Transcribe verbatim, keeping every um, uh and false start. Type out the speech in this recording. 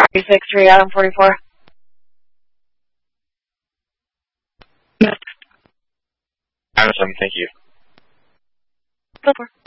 three six three, Adam forty-four. Adam seven, thank you. Go for it.